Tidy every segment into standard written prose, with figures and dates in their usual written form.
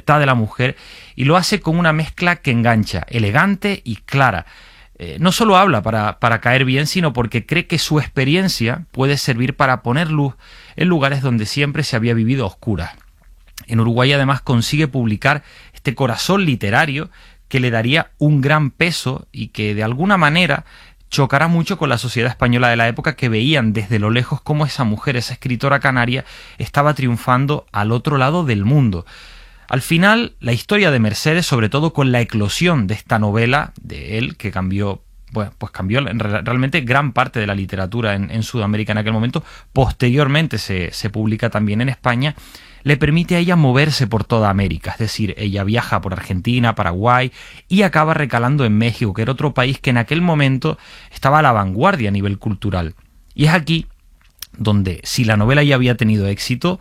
libertad de la mujer, y lo hace con una mezcla que engancha, elegante y clara. No solo habla para caer bien, sino porque cree que su experiencia puede servir para poner luz en lugares donde siempre se había vivido a oscuras. En Uruguay además consigue publicar este corazón literario que le daría un gran peso y que de alguna manera chocará mucho con la sociedad española de la época, que veían desde lo lejos cómo esa mujer, esa escritora canaria, estaba triunfando al otro lado del mundo. Al final, la historia de Mercedes, sobre todo con la eclosión de esta novela de él, que cambió, bueno, pues cambió realmente gran parte de la literatura en Sudamérica en aquel momento, posteriormente se publica también en España, le permite a ella moverse por toda América. Es decir, ella viaja por Argentina, Paraguay y acaba recalando en México, que era otro país que en aquel momento estaba a la vanguardia a nivel cultural. Y es aquí donde, si la novela ya había tenido éxito,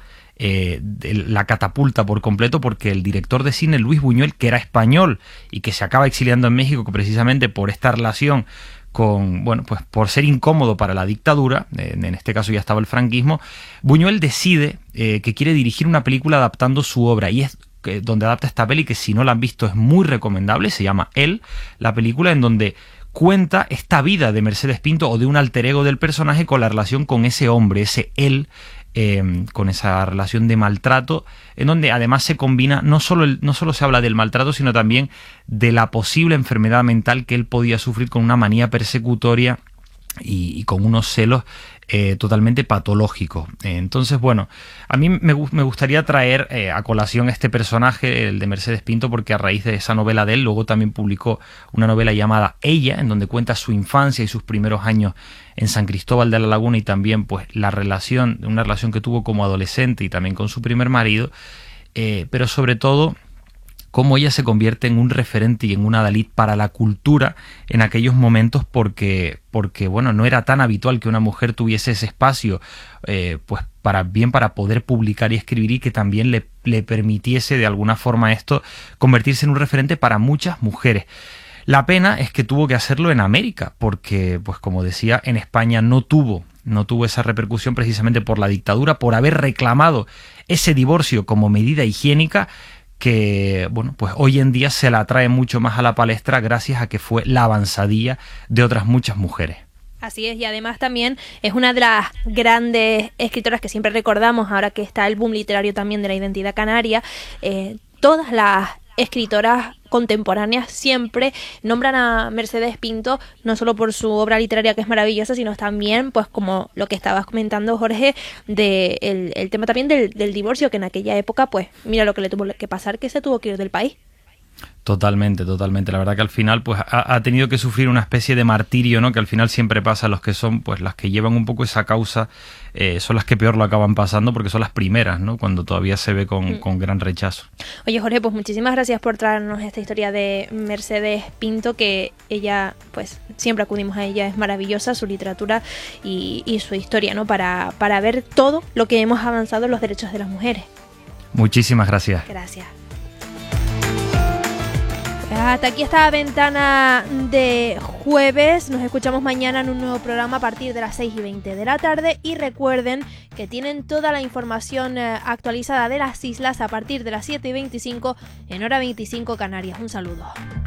la catapulta por completo, porque el director de cine Luis Buñuel, que era español y que se acaba exiliando en México precisamente por esta relación con, bueno, pues por ser incómodo para la dictadura, en este caso ya estaba el franquismo, Buñuel decide que quiere dirigir una película adaptando su obra, y es donde adapta esta peli, que si no la han visto es muy recomendable. Se llama Él, la película, en donde cuenta esta vida de Mercedes Pinto, o de un alter ego del personaje, con la relación con ese hombre, ese él, con esa relación de maltrato, en donde además se combina, no solo se habla del maltrato, sino también de la posible enfermedad mental que él podía sufrir, con una manía persecutoria y con unos celos totalmente patológicos. Entonces, bueno, a mí me gustaría traer a colación este personaje, el de Mercedes Pinto, porque a raíz de esa novela de él, luego también publicó una novela llamada Ella, en donde cuenta su infancia y sus primeros años en San Cristóbal de la Laguna, y también pues una relación que tuvo como adolescente y también con su primer marido, pero sobre todo cómo ella se convierte en un referente y en una Dalí para la cultura en aquellos momentos, porque bueno, no era tan habitual que una mujer tuviese ese espacio, pues para poder publicar y escribir, y que también le permitiese de alguna forma esto convertirse en un referente para muchas mujeres. La pena es que tuvo que hacerlo en América, porque, pues como decía, en España no tuvo esa repercusión, precisamente por la dictadura, por haber reclamado ese divorcio como medida higiénica, que, bueno, pues hoy en día se la trae mucho más a la palestra gracias a que fue la avanzadilla de otras muchas mujeres. Así es, y además también es una de las grandes escritoras que siempre recordamos, ahora que está el boom literario también de la identidad canaria. Todas las escritoras contemporáneas siempre nombran a Mercedes Pinto, no solo por su obra literaria, que es maravillosa, sino también, pues como lo que estabas comentando, Jorge, el tema también del divorcio, que en aquella época, pues mira lo que le tuvo que pasar, que se tuvo que ir del país. Totalmente. La verdad que al final pues ha tenido que sufrir una especie de martirio, ¿no? Que al final siempre pasa. Los que son pues las que llevan un poco esa causa son las que peor lo acaban pasando, porque son las primeras, ¿no? Cuando todavía se ve con gran rechazo. Oye, Jorge, pues muchísimas gracias por traernos esta historia de Mercedes Pinto, que ella, pues siempre acudimos a ella, es maravillosa su literatura y su historia, ¿no? Para ver todo lo que hemos avanzado en los derechos de las mujeres. Muchísimas gracias. Gracias. Hasta aquí esta ventana de jueves. Nos escuchamos mañana en un nuevo programa a partir de las 6:20 de la tarde. Y recuerden que tienen toda la información actualizada de las islas a partir de las 7:25 en hora 25 Canarias. Un saludo.